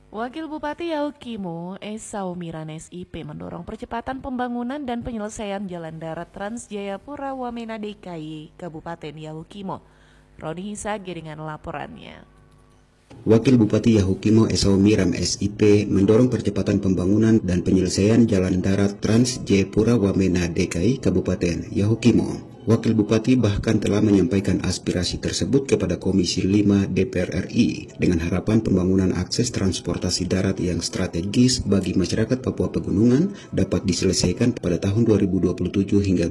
Wakil Bupati Yaukimo, Esau Miranes IP mendorong percepatan pembangunan dan penyelesaian jalan darat Trans Jayapura Wamena DKI, Kabupaten Yaukimo. Roni Hisage dengan laporannya. Wakil Bupati Yaukimo Esau Miram SIP mendorong percepatan pembangunan dan penyelesaian jalan darat Trans Jayapura Wamena DKI Kabupaten Yaukimo. Wakil Bupati bahkan telah menyampaikan aspirasi tersebut kepada Komisi 5 DPR RI dengan harapan pembangunan akses transportasi darat yang strategis bagi masyarakat Papua Pegunungan dapat diselesaikan pada tahun 2027 hingga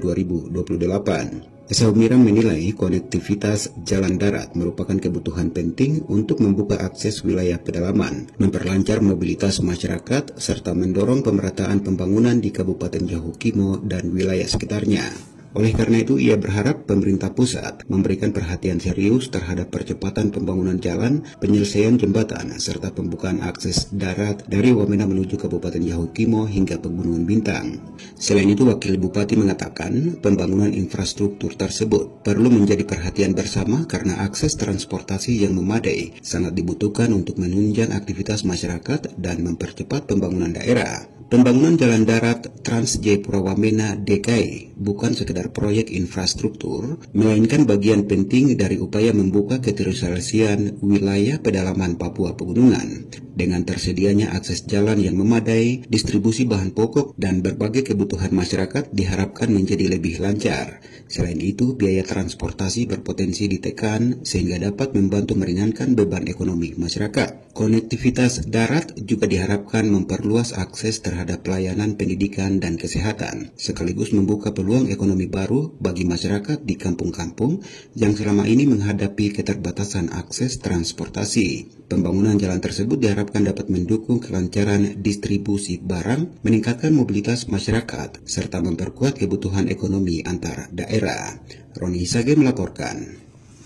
2028. Esau Miram menilai konektivitas jalan darat merupakan kebutuhan penting untuk membuka akses wilayah pedalaman, memperlancar mobilitas masyarakat, serta mendorong pemerataan pembangunan di Kabupaten Yaukimo dan wilayah sekitarnya. Oleh karena itu, ia berharap pemerintah pusat memberikan perhatian serius terhadap percepatan pembangunan jalan, penyelesaian jembatan, serta pembukaan akses darat dari Wamena menuju Kabupaten Yaukimo hingga Pegunungan Bintang. Selain itu, Wakil Bupati mengatakan pembangunan infrastruktur tersebut perlu menjadi perhatian bersama karena akses transportasi yang memadai sangat dibutuhkan untuk menunjang aktivitas masyarakat dan mempercepat pembangunan daerah. Pembangunan jalan darat Trans Jayapura Wamena DKI bukan sekedar proyek infrastruktur, melainkan bagian penting dari upaya membuka keterisian wilayah pedalaman Papua Pegunungan. Dengan tersedianya akses jalan yang memadai, distribusi bahan pokok, dan berbagai kebutuhan masyarakat diharapkan menjadi lebih lancar. Selain itu, biaya transportasi berpotensi ditekan sehingga dapat membantu meringankan beban ekonomi masyarakat. Konektivitas darat juga diharapkan memperluas akses terhadap pelayanan pendidikan dan kesehatan, sekaligus membuka peluang ekonomi baru bagi masyarakat di kampung-kampung yang selama ini menghadapi keterbatasan akses transportasi. Pembangunan jalan tersebut diharapkan dapat mendukung kelancaran distribusi barang, meningkatkan mobilitas masyarakat, serta memperkuat kebutuhan ekonomi antar daerah. Roni Hisage melaporkan.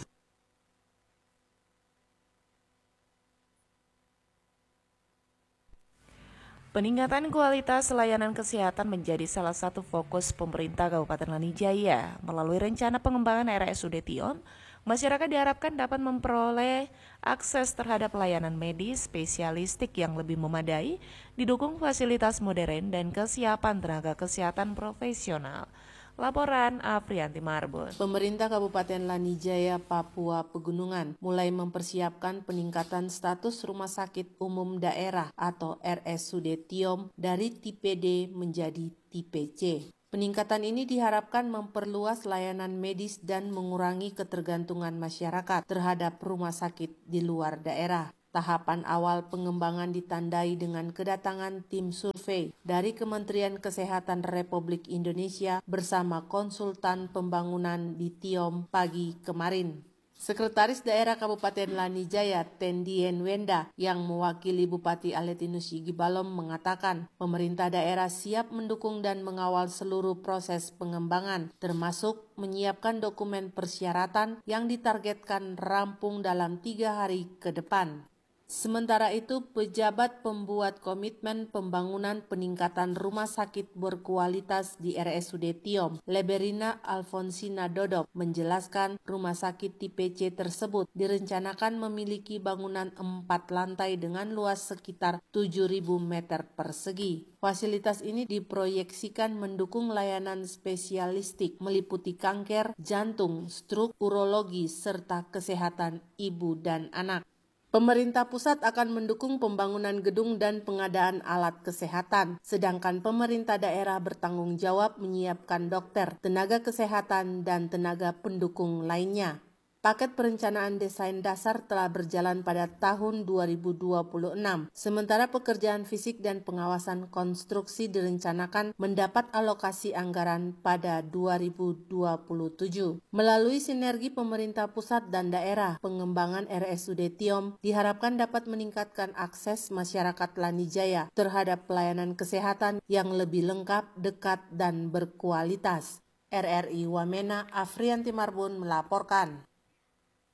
Peningkatan kualitas layanan kesehatan menjadi salah satu fokus pemerintah Kabupaten Lanijaya. Melalui rencana pengembangan RSUD Tiom, masyarakat diharapkan dapat memperoleh akses terhadap layanan medis spesialistik yang lebih memadai, didukung fasilitas modern dan kesiapan tenaga kesehatan profesional. Laporan Afrianti Marbun. Pemerintah Kabupaten Lanijaya, Papua Pegunungan mulai mempersiapkan peningkatan status Rumah Sakit Umum Daerah atau RSUD Tiom dari tipe D menjadi tipe C. Peningkatan ini diharapkan memperluas layanan medis dan mengurangi ketergantungan masyarakat terhadap rumah sakit di luar daerah. Tahapan awal pengembangan ditandai dengan kedatangan tim survei dari Kementerian Kesehatan Republik Indonesia bersama konsultan pembangunan di Tiom pagi kemarin. Sekretaris Daerah Kabupaten Lanijaya, Tendien Wenda, yang mewakili Bupati Aletinus Yigibalom mengatakan pemerintah daerah siap mendukung dan mengawal seluruh proses pengembangan, termasuk menyiapkan dokumen persyaratan yang ditargetkan rampung dalam 3 hari ke depan. Sementara itu, pejabat pembuat komitmen pembangunan peningkatan rumah sakit berkualitas di RSUD Tiom, Leberina Alfonsina Dodok, menjelaskan rumah sakit tipe C tersebut direncanakan memiliki bangunan 4 lantai dengan luas sekitar 7.000 meter persegi. Fasilitas ini diproyeksikan mendukung layanan spesialistik meliputi kanker, jantung, stroke, urologi, serta kesehatan ibu dan anak. Pemerintah pusat akan mendukung pembangunan gedung dan pengadaan alat kesehatan, sedangkan pemerintah daerah bertanggung jawab menyiapkan dokter, tenaga kesehatan, dan tenaga pendukung lainnya. Paket perencanaan desain dasar telah berjalan pada tahun 2026, sementara pekerjaan fisik dan pengawasan konstruksi direncanakan mendapat alokasi anggaran pada 2027. Melalui sinergi pemerintah pusat dan daerah, pengembangan RSUD Tiom diharapkan dapat meningkatkan akses masyarakat Lanijaya terhadap pelayanan kesehatan yang lebih lengkap, dekat, dan berkualitas. RRI Wamena, Afrianti Marbun melaporkan.